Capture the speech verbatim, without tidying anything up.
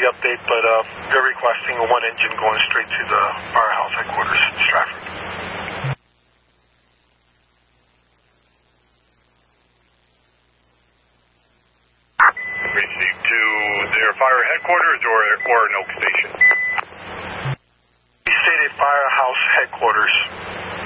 the update, but uh, they're requesting a one engine going straight to the firehouse headquarters in Stratford. Received to their fire headquarters or, or an Oak Station? We stated firehouse headquarters.